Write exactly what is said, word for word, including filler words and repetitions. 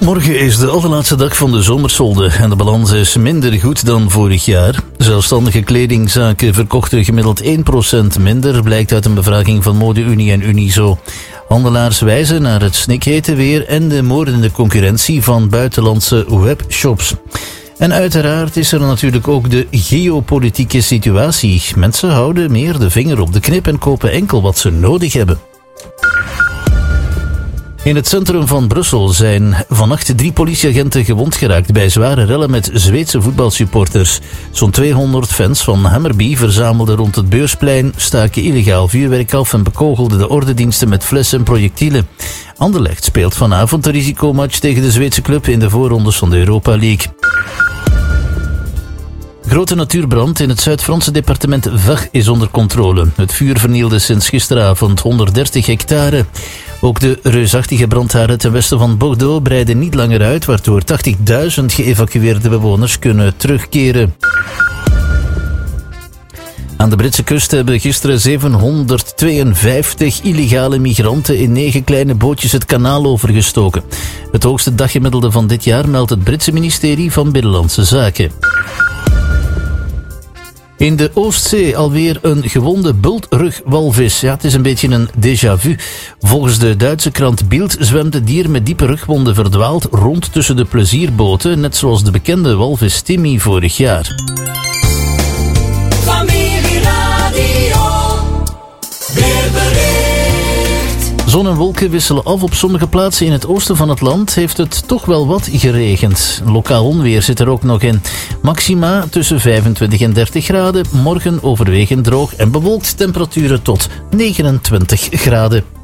Morgen is de allerlaatste dag van de zomersolde en de balans is minder goed dan vorig jaar. Zelfstandige kledingzaken verkochten gemiddeld één procent minder, blijkt uit een bevraging van Mode-Unie en Unizo. Handelaars wijzen naar het snikhete weer en de moordende concurrentie van buitenlandse webshops. En uiteraard is er natuurlijk ook de geopolitieke situatie. Mensen houden meer de vinger op de knip en kopen enkel wat ze nodig hebben. In het centrum van Brussel zijn vannacht drie politieagenten gewond geraakt bij zware rellen met Zweedse voetbalsupporters. Zo'n tweehonderd fans van Hammarby verzamelden rond het Beursplein, staken illegaal vuurwerk af en bekogelden de ordendiensten met flessen en projectielen. Anderlecht speelt vanavond de risicomatch tegen de Zweedse club in de voorrondes van de Europa League. Grote natuurbrand in het Zuid-Franse departement Var is onder controle. Het vuur vernielde sinds gisteravond honderddertig hectare. Ook de reusachtige brandhaarden ten westen van Bordeaux breiden niet langer uit, waardoor tachtigduizend geëvacueerde bewoners kunnen terugkeren. Aan de Britse kust hebben gisteren zevenhonderdtweeënvijftig illegale migranten in negen kleine bootjes het kanaal overgestoken. Het hoogste daggemiddelde van dit jaar meldt het Britse ministerie van Binnenlandse Zaken. In de Oostzee alweer een gewonde bultrugwalvis. Ja, het is een beetje een déjà vu. Volgens de Duitse krant Bild zwemt het dier met diepe rugwonden verdwaald rond tussen de plezierboten, net zoals de bekende walvis Timmy vorig jaar. Familieradio, weerbericht. Zon en wolken wisselen af. Op sommige plaatsen in het oosten van het land heeft het toch wel wat geregend. Lokaal onweer zit er ook nog in. Maxima tussen vijfentwintig en dertig graden. Morgen overwegend droog en bewolkt, temperaturen tot negenentwintig graden.